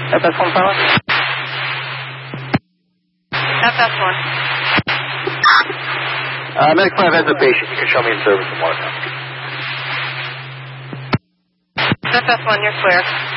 FS1 pilot? FS1. Medic 5 has a patient. You can show me in service in Watertown. FS1, you're clear.